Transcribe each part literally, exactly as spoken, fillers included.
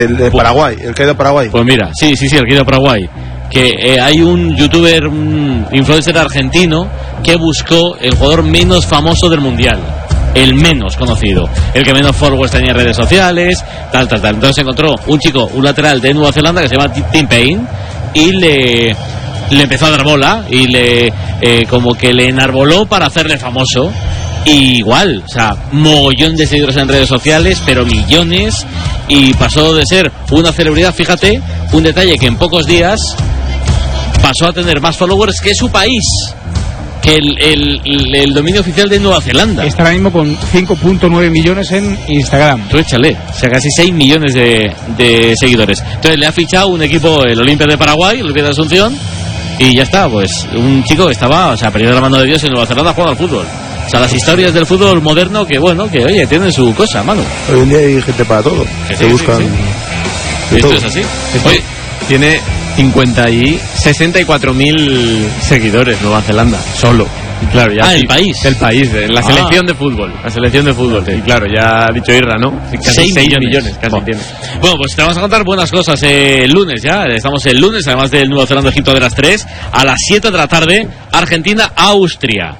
El de Paraguay, el que ha ido a Paraguay. Pues mira, sí, sí, sí, el que ha ido a Paraguay. Que eh, hay un youtuber, un influencer argentino que buscó el jugador menos famoso del mundial. El menos conocido, el que menos followers tenía en redes sociales, tal, tal, tal. Entonces encontró un chico, un lateral de Nueva Zelanda que se llama Tim Payne y le, le empezó a dar bola y le eh, como que le enarboló para hacerle famoso. Y igual, o sea, mogollón de seguidores en redes sociales, pero millones, y pasó de ser una celebridad, fíjate, un detalle que en pocos días pasó a tener más followers que su país, que el, el, el, el dominio oficial de Nueva Zelanda. Está ahora mismo con cinco punto nueve millones en Instagram. Tú échale, o sea, casi seis millones de, de seguidores. Entonces le ha fichado un equipo, el Olimpia de Paraguay, el Olimpia de Asunción, y ya está, pues un chico que estaba, o sea, perdido la mano de Dios en Nueva Zelanda jugando al fútbol. O sea, las historias del fútbol moderno que, bueno, que oye, tienen su cosa, mano. Hoy en día hay gente para todo. Que Se sí, buscan. sí, sí. Esto todo. Es así. Oye, tiene cincuenta y sesenta y cuatro mil seguidores Nueva Zelanda, solo. Y claro, ya ah, sí, el país. El país, de, la ah. selección de fútbol. La selección de fútbol. Sí. Y claro, ya ha dicho Irra, ¿no? Casi seis millones, millones casi bueno. tiene. Bueno, pues te vamos a contar buenas cosas eh, el lunes ya. Estamos el lunes, además del Nueva Zelanda-Egipto de las tres, a las siete de la tarde, Argentina-Austria.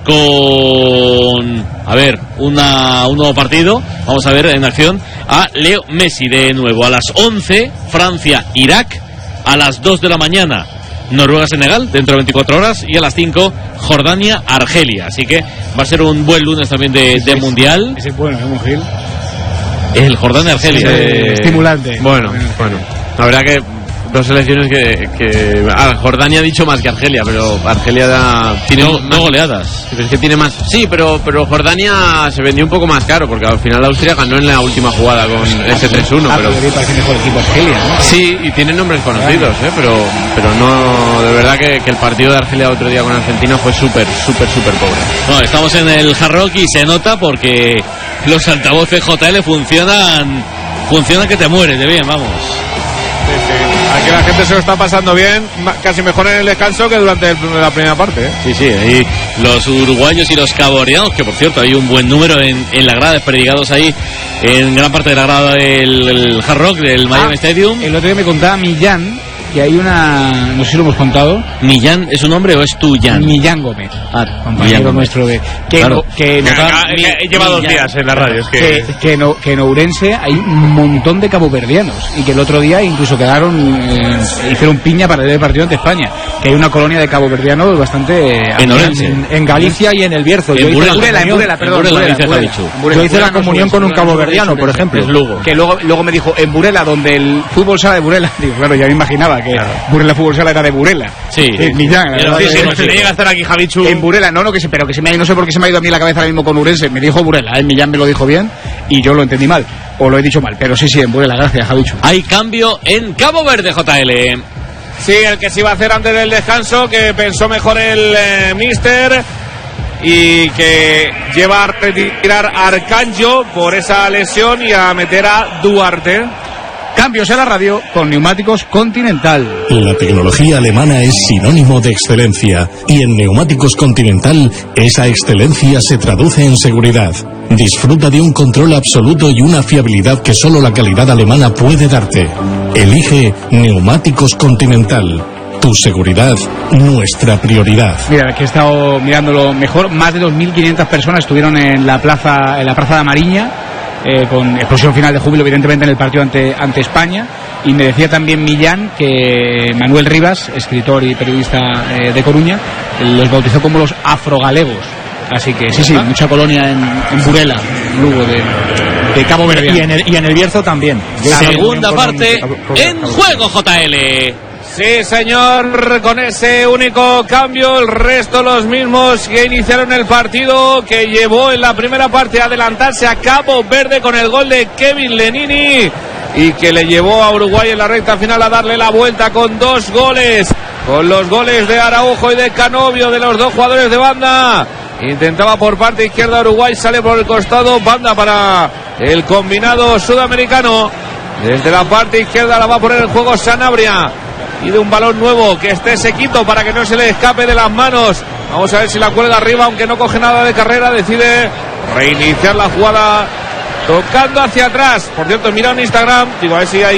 Con, a ver, una, un nuevo partido. Vamos a ver en acción a Leo Messi de nuevo. A las once, Francia-Irak. A las dos de la mañana, Noruega-Senegal, dentro de veinticuatro horas. Y a las cinco, Jordania-Argelia. Así que va a ser un buen lunes también de, de es, Mundial. Ese es bueno, ¿eh, Mujil? El Jordania-Argelia. Sí, eh, estimulante. Bueno, bueno. La verdad que dos selecciones que, que ah, Jordania ha dicho más que Argelia, pero Argelia da, tiene no, más, no goleadas. Es que tiene más. Sí, pero pero Jordania se vendió un poco más caro porque al final Austria ganó en la última jugada con ese tres uno, ah, pero pero parece mejor equipo Argelia, ¿no? sí, y tiene nombres conocidos, ¿eh? pero pero no, de verdad que, que el partido de Argelia otro día con Argentina fue súper súper súper pobre. No, estamos en el Hard Rock y se nota porque los altavoces J L funcionan funcionan que te mueres de bien, vamos. Sí, sí. Aquí la gente se lo está pasando bien, casi mejor en el descanso que durante el, la primera parte, ¿eh? Sí, sí, y los uruguayos y los caboverdianos, que por cierto hay un buen número en, en la grada, desperdigados ahí en gran parte de la grada del, del Hard Rock, del Miami ah, Stadium. El otro día me contaba Millán que hay una, no sé si lo hemos contado. ¿Millán es un nombre o es tu Jan? Millán Gómez, ah, compañero nuestro de que claro. que, que, que, que, que lleva dos días en la radio, es que que, que, no, que en Ourense hay un montón de caboverdianos y que el otro día incluso quedaron eh, hicieron piña para el partido ante España, que hay una colonia de caboverdianos bastante eh, en Ourense, en, en Galicia y en el Bierzo. En Burela, en Burela, perdón, en Burela, yo hice la comunión con un caboverdiano, por ejemplo, que luego luego me dijo en Burela, donde el fútbol sala de Burela, digo, claro, ya me imaginaba que Burela Fútbol Sala era de Burela. Sí, eh, Millán, pero, sí, sí, no se llega a estar aquí Javichu. En Burela, no, no, que se, pero que se me ha, no sé por qué se me ha ido a mí la cabeza ahora mismo con Urense. Me dijo Burela, eh, Millán me lo dijo bien y yo lo entendí mal, o lo he dicho mal, pero sí, sí, en Burela, gracias, Javichu. Hay cambio en Cabo Verde, J L. Sí, el que se iba a hacer antes del descanso, que pensó mejor el eh, Mister y que lleva a retirar a Arcanjo por esa lesión y a meter a Duarte. Cambios en la radio con Neumáticos Continental. La tecnología alemana es sinónimo de excelencia y en Neumáticos Continental esa excelencia se traduce en seguridad. Disfruta de un control absoluto y una fiabilidad que solo la calidad alemana puede darte. Elige Neumáticos Continental. Tu seguridad, nuestra prioridad. Mira, que he estado mirándolo mejor. Más de dos mil quinientas personas estuvieron en la plaza, en la plaza de Mariña. Eh, con explosión final de júbilo evidentemente en el partido ante, ante España, y me decía también Millán que Manuel Rivas, escritor y periodista eh, de Coruña, los bautizó como los afrogalegos, así que sí, sí, mucha colonia en, en Burela, en Lugo de, de Cabo Verde, y en el, y en el Bierzo también. La segunda parte en juego, J L. Sí, señor, con ese único cambio, el resto los mismos que iniciaron el partido, que llevó en la primera parte a adelantarse a Cabo Verde con el gol de Kevin Lenini y que le llevó a Uruguay en la recta final a darle la vuelta con dos goles, con los goles de Araujo y de Canovio, de los dos jugadores de banda. Intentaba por parte izquierda Uruguay, sale por el costado, banda para el combinado sudamericano. Desde la parte izquierda la va a poner en juego Sanabria. Y de un balón nuevo que esté sequito para que no se le escape de las manos. Vamos a ver si la cuelga arriba, aunque no coge nada de carrera. Decide reiniciar la jugada tocando hacia atrás. Por cierto, mira en Instagram, digo, a ver si hay